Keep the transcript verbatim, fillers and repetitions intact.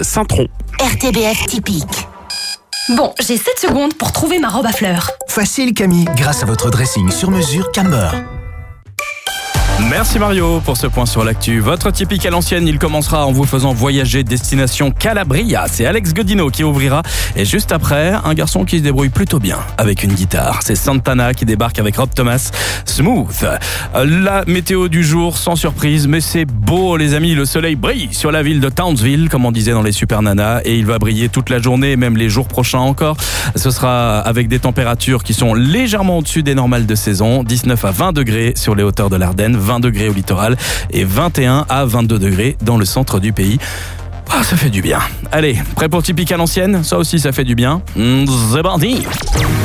Saint-Tron. R T B F typique. Bon, j'ai sept secondes pour trouver ma robe à fleurs. Facile Camille, grâce à votre dressing sur mesure Camber. Merci Mario pour ce point sur l'actu. Votre typique à l'ancienne, il commencera en vous faisant voyager destination Calabria. C'est Alex Godino qui ouvrira. Et juste après, un garçon qui se débrouille plutôt bien avec une guitare. C'est Santana qui débarque avec Rob Thomas. Smooth. La météo du jour, sans surprise, mais c'est beau les amis. Le soleil brille sur la ville de Townsville, comme on disait dans les Super Nanas. Et il va briller toute la journée, même les jours prochains encore. Ce sera avec des températures qui sont légèrement au-dessus des normales de saison. dix-neuf à vingt degrés sur les hauteurs de l'Ardenne. vingt degrés au littoral et vingt et un à vingt-deux degrés dans le centre du pays. Ah, ça fait du bien. Allez, prêt pour typique à l'ancienne ? Ça aussi, ça fait du bien. C'est parti.